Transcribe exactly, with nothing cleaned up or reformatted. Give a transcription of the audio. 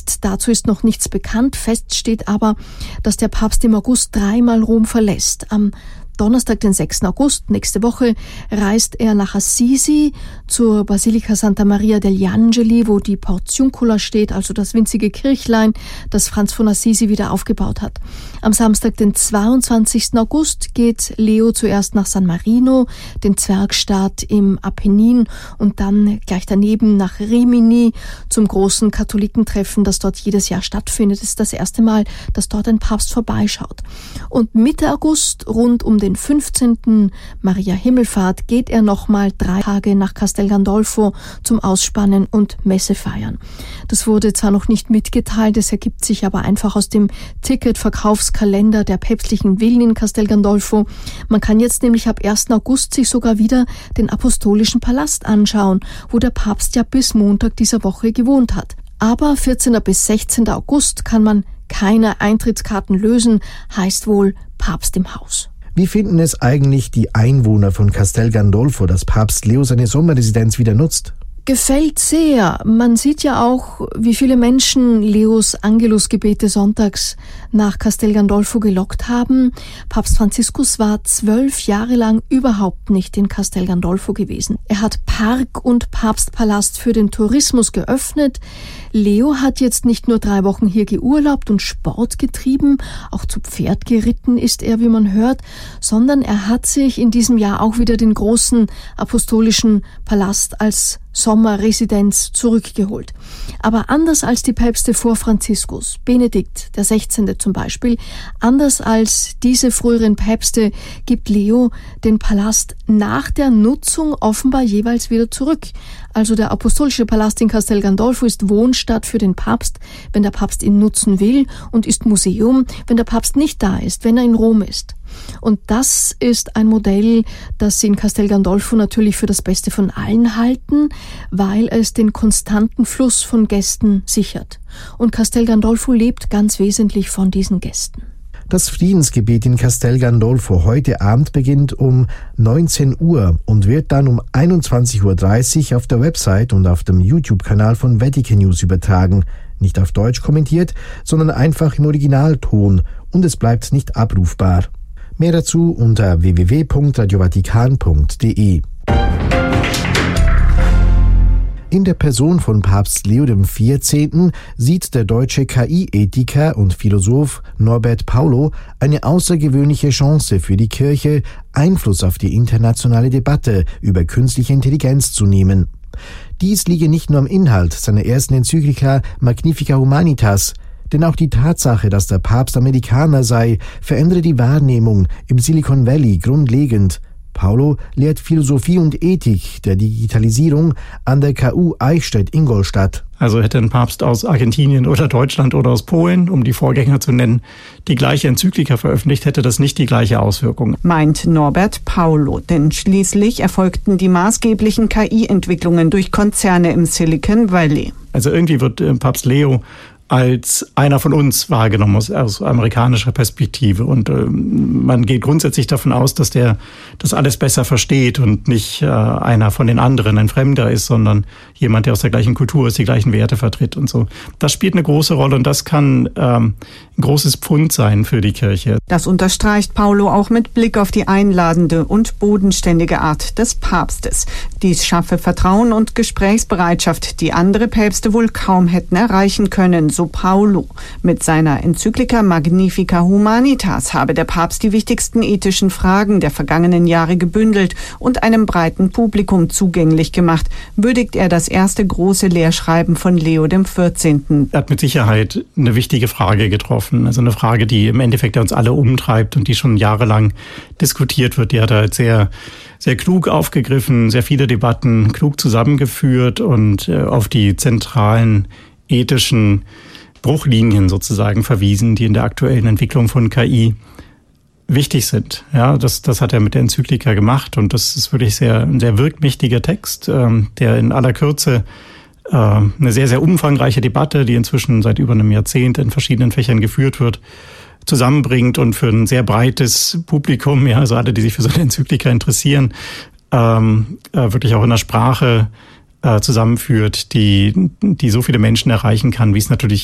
Jetzt dazu ist noch nichts bekannt. Fest steht aber, dass der Papst im August dreimal Rom verlässt. Am Donnerstag, den sechsten August, nächste Woche, reist er nach Assisi zur Basilika Santa Maria degli Angeli, wo die Portiuncula steht, also das winzige Kirchlein, das Franz von Assisi wieder aufgebaut hat. Am Samstag, den zweiundzwanzigsten August, geht Leo zuerst nach San Marino, den Zwergstaat im Apennin, und dann gleich daneben nach Rimini zum großen Katholikentreffen, das dort jedes Jahr stattfindet. Es ist das erste Mal, dass dort ein Papst vorbeischaut. Und Mitte August, rund um den fünfzehnten Maria Himmelfahrt, geht er nochmal drei Tage nach Castel Gandolfo zum Ausspannen und Messe feiern. Das wurde zwar noch nicht mitgeteilt, es ergibt sich aber einfach aus dem Ticketverkaufskalender der päpstlichen Villen in Castel Gandolfo. Man kann jetzt nämlich ab ersten August sich sogar wieder den Apostolischen Palast anschauen, wo der Papst ja bis Montag dieser Woche gewohnt hat. Aber vierzehnten bis sechzehnten August kann man keine Eintrittskarten lösen, heißt wohl Papst im Haus. Wie finden es eigentlich die Einwohner von Castel Gandolfo, dass Papst Leo seine Sommerresidenz wieder nutzt? Gefällt sehr. Man sieht ja auch, wie viele Menschen Leos Angelusgebete sonntags nach Castel Gandolfo gelockt haben. Papst Franziskus war zwölf Jahre lang überhaupt nicht in Castel Gandolfo gewesen. Er hat Park und Papstpalast für den Tourismus geöffnet. Leo hat jetzt nicht nur drei Wochen hier geurlaubt und Sport getrieben, auch zu Pferd geritten ist er, wie man hört, sondern er hat sich in diesem Jahr auch wieder den großen apostolischen Palast als Sommerresidenz zurückgeholt. Aber anders als die Päpste vor Franziskus, Benedikt der Sechzehnte zum Beispiel, anders als diese früheren Päpste, gibt Leo den Palast nach der Nutzung offenbar jeweils wieder zurück. Also der apostolische Palast in Castel Gandolfo ist Wohnstatt für den Papst, wenn der Papst ihn nutzen will, und ist Museum, wenn der Papst nicht da ist, wenn er in Rom ist. Und das ist ein Modell, das sie in Castel Gandolfo natürlich für das Beste von allen halten, weil es den konstanten Fluss von Gästen sichert. Und Castel Gandolfo lebt ganz wesentlich von diesen Gästen. Das Friedensgebet in Castel Gandolfo heute Abend beginnt um neunzehn Uhr und wird dann um einundzwanzig Uhr dreißig auf der Website und auf dem YouTube-Kanal von Vatican News übertragen. Nicht auf Deutsch kommentiert, sondern einfach im Originalton, und es bleibt nicht abrufbar. Mehr dazu unter w w w punkt radio vatikan punkt d e. In der Person von Papst Leo dem vierzehnten sieht der deutsche K I-Ethiker und Philosoph Norbert Paulo eine außergewöhnliche Chance für die Kirche, Einfluss auf die internationale Debatte über künstliche Intelligenz zu nehmen. Dies liege nicht nur am Inhalt seiner ersten Enzyklika Magnificat Humanitas, denn auch die Tatsache, dass der Papst Amerikaner sei, verändere die Wahrnehmung im Silicon Valley grundlegend. Paulo lehrt Philosophie und Ethik der Digitalisierung an der K U Eichstätt-Ingolstadt. Also hätte ein Papst aus Argentinien oder Deutschland oder aus Polen, um die Vorgänger zu nennen, die gleiche Enzyklika veröffentlicht, hätte das nicht die gleiche Auswirkung. Meint Norbert Paulo, denn schließlich erfolgten die maßgeblichen K I-Entwicklungen durch Konzerne im Silicon Valley. Also irgendwie wird äh, Papst Leo als einer von uns wahrgenommen aus, aus amerikanischer Perspektive. Und äh, man geht grundsätzlich davon aus, dass der das alles besser versteht und nicht äh, einer von den anderen, ein Fremder ist, sondern jemand, der aus der gleichen Kultur ist, die gleichen Werte vertritt und so. Das spielt eine große Rolle, und das kann ähm, ein großes Pfund sein für die Kirche. Das unterstreicht Paulo auch mit Blick auf die einladende und bodenständige Art des Papstes. Dies schaffe Vertrauen und Gesprächsbereitschaft, die andere Päpste wohl kaum hätten erreichen können, so Paulo. Mit seiner Enzyklika Magnificat Humanitas habe der Papst die wichtigsten ethischen Fragen der vergangenen Jahre gebündelt und einem breiten Publikum zugänglich gemacht, würdigt er das erste große Lehrschreiben von Leo dem vierzehnten. Er hat mit Sicherheit eine wichtige Frage getroffen, also eine Frage, die im Endeffekt uns alle umtreibt und die schon jahrelang diskutiert wird. Die hat er halt sehr, sehr klug aufgegriffen, sehr viele Debatten klug zusammengeführt und äh, auf die zentralen ethischen Bruchlinien sozusagen verwiesen, die in der aktuellen Entwicklung von K I wichtig sind. Ja, das, das hat er mit der Enzyklika gemacht, und das ist wirklich sehr, ein sehr wirkmächtiger Text, ähm, der in aller Kürze äh, eine sehr, sehr umfangreiche Debatte, die inzwischen seit über einem Jahrzehnt in verschiedenen Fächern geführt wird, zusammenbringt und für ein sehr breites Publikum, ja, also alle, die sich für so eine Enzyklika interessieren, ähm, äh, wirklich auch in der Sprache zusammenführt, die, die so viele Menschen erreichen kann, wie es natürlich